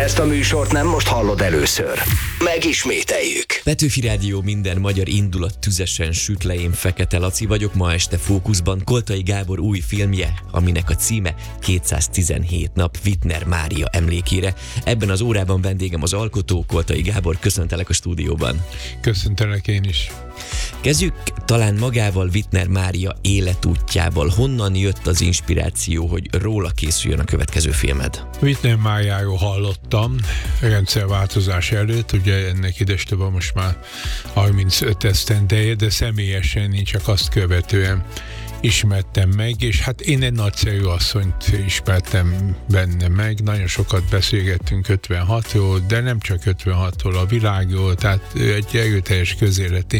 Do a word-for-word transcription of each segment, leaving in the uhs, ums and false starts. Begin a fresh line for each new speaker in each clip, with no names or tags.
Ezt a műsort nem most hallod először. Megismételjük.
Petőfi Rádió, minden magyar indulat tüzesen süt le, én Fekete Laci vagyok. Ma este fókuszban Koltai Gábor új filmje, aminek a címe kétszáztizenhét nap Wittner Mária emlékére. Ebben az órában vendégem az alkotó, Koltai Gábor. Köszöntelek a stúdióban.
Köszöntelek én is.
Kezdjük talán magával, Wittner Mária életútjával. Honnan jött az inspiráció, hogy róla készüljön a következő filmed?
Wittner Máriáról hallottam rendszerváltozás előtt, ugye ennek idestől van most már harmincöt esztendeje, de személyesen én csak azt követően ismertem meg, és hát én egy nagyszerű asszonyt ismertem benne meg, nagyon sokat beszélgettünk ötvenhatról, de nem csak ötvenhatról, a világról, tehát egy erőteljes közéleti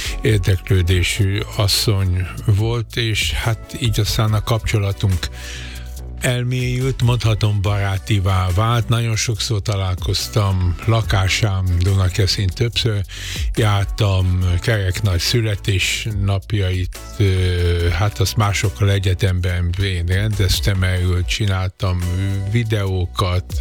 érdeklődésű asszony volt, és hát így aztán a kapcsolatunk elmélyült, mondhatom barátivá vált, nagyon sokszor találkoztam, lakásám Dunakeszin többször jártam, kerek nagy születésnapjait, hát azt másokkal egyetemben én rendeztem erről, csináltam videókat,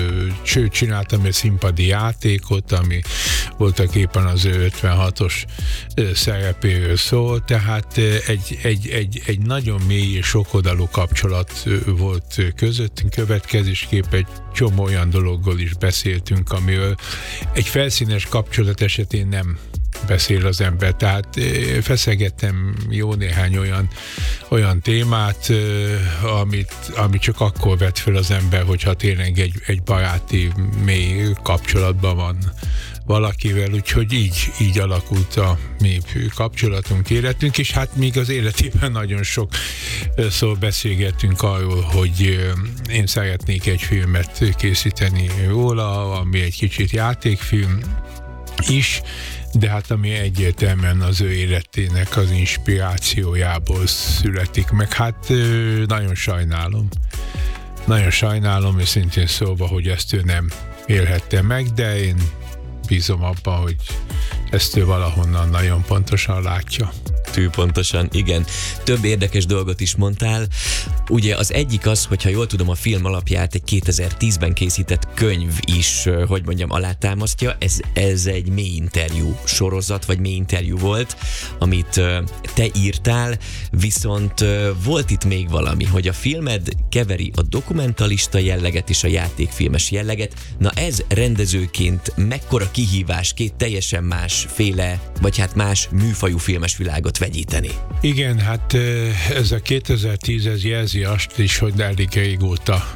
sőt csináltam egy színpadi játékot, ami voltak éppen az ő ötvenhatos szerepéről szól, tehát egy, egy, egy, egy nagyon mély és sokoldalú kapcsolat volt közöttünk, következésképp egy csomó olyan dologról is beszéltünk, amiről egy felszínes kapcsolat esetén nem beszél az ember. Tehát feszegettem jó néhány olyan, olyan témát, amit, amit csak akkor vett fel az ember, hogyha tényleg egy, egy baráti, mély kapcsolatban van valakivel, úgyhogy így, így alakult a mi kapcsolatunk, életünk, és hát még az életében nagyon sok szó beszélgettünk arról, hogy én szeretnék egy filmet készíteni róla, ami egy kicsit játékfilm is, de hát ami egyértelműen az ő életének az inspirációjából születik meg. Hát nagyon sajnálom. Nagyon sajnálom, és szintén szóval, hogy ezt ő nem élhette meg, de én bízom abban, hogy ezt ő valahonnan nagyon pontosan látja.
Tű pontosan, igen. Több érdekes dolgot is mondtál. Ugye az egyik az, hogyha jól tudom, a film alapját egy kétezer-tízben készített könyv is, hogy mondjam, alátámasztja. Ez, ez egy mély interjú sorozat, vagy mély interjú volt, amit te írtál, viszont volt itt még valami, hogy a filmed keveri a dokumentalista jelleget és a játékfilmes jelleget. Na ez rendezőként mekkora kihívás két teljesen másféle, vagy hát más műfajú filmes világot vegyíteni?
Igen, hát ez a kétezer-tíz, ez jelzi azt is, hogy elég régóta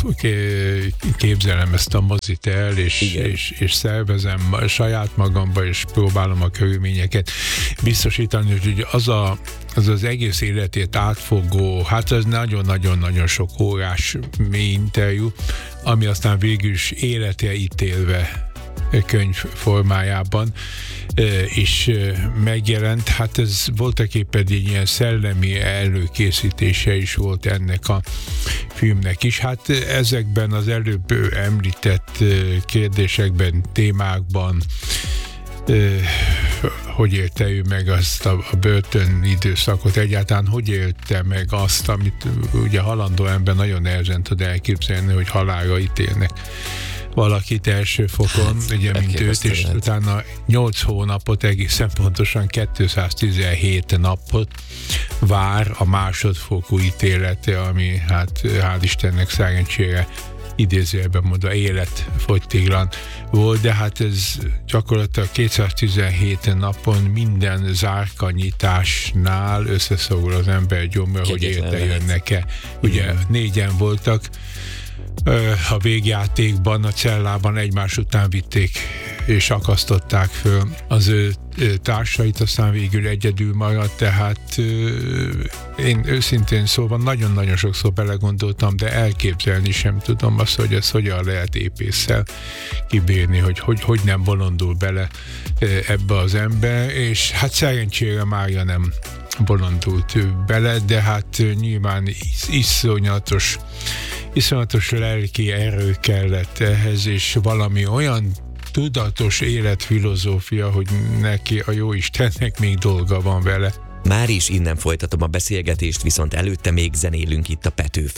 képzelem ezt a mozit el, és, és, és szervezem saját magamba, és próbálom a körülményeket biztosítani, hogy az a, az, az egész életét átfogó, hát ez nagyon-nagyon-nagyon sok órás mély interjú, ami aztán végül is életre ítélve könyv formájában is megjelent. Hát ez voltak éppen egy ilyen szellemi előkészítése is volt ennek a filmnek is. Hát ezekben az előbb említett kérdésekben, témákban hogy élte ő meg azt a, a börtön időszakot, egyáltalán hogy élte meg azt, amit ugye halandó ember nagyon nehezen tud elképzelni, hogy halálra ítélnek valakit első fokon, hát, ugye, mint őt, és lehet. Utána nyolc hónapot, egészen pontosan kétszáztizenhét napot vár a másodfokú ítélete, ami hát hál' Istennek szerencsére idézőjelben mondva életfogytiglan volt, de hát ez gyakorlatilag kétszáztizenhét napon minden zárkanyitásnál összeszorul az ember gyomra, hogy érte jönnek-e. Ugye igen. Négyen voltak a végjátékban, a cellában egymás után vitték és akasztották föl az ő társait, aztán végül egyedül maradt, tehát én őszintén szóval nagyon-nagyon sokszor belegondoltam, de elképzelni sem tudom azt, hogy ez hogyan lehet épésszel kibírni, hogy, hogy hogy nem bolondul bele ebbe az ember, és hát szerencsére Mária nem bolondult bele, de hát nyilván is, iszonyatos iszonyatos lelki erő kellett ehhez, és valami olyan tudatos életfilozófia, hogy neki, a Jóistennek még dolga van vele.
Már is innen folytatom a beszélgetést, viszont előtte még zenélünk itt a Petőfén.